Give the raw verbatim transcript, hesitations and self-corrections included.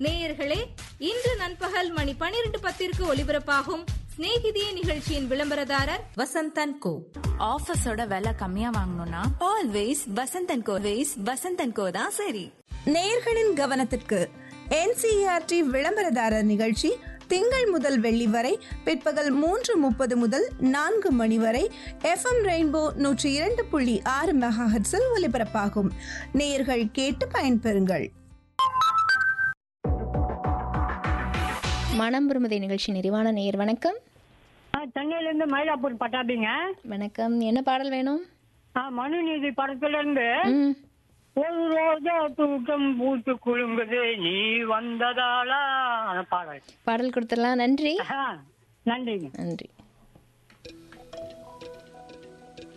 நேயர்களே, இன்று நண்பகல் மணி பனிரெண்டு பத்திற்கு ஒலிபரப்பாகும் ஸ்நேகிதியே நிகழ்ச்சியின் விளம்பரதாரர் வசந்தன் கோ. ஆஃபீஸோட விலை கம்மியா வாங்கணும்னா ஆல்வேஸ் வசந்தன் கோ. வேஸ் வசந்தன் கோ தான் சரி. நேயர்களின் கவனத்திற்கு என்சிஇஆர்டி விளம்பரதாரர் நிகழ்ச்சி திங்கள் முதல் வெள்ளி வரை பிற்பகல் மூன்று முப்பது முதல் நான்கு மணி வரை எஃப்எம் ரெயின்போ நூற்றி இரண்டு புள்ளி ஆறு மெகாஹெர்ட்ஸில் ஒலிபரப்பாகும். நேயர்கள் கேட்டு பயன்பெறுங்கள். மனம் விரும்புதை நிகழ்ச்சி நிறைவான நேயர் வணக்கம். சென்னையில இருந்து மயிலாப்பூர் பட்டாபிங்க. வணக்கம். என்ன பாடல் வேணும்? மனுநீதி படத்துல இருந்து ஒரு ரோஜா தூக்கம் பூத்து குலுங்குது நீ வந்ததாலா பாடல் பாடல் கொடுத்துடலாம். நன்றி. நன்றிங்க. நன்றி.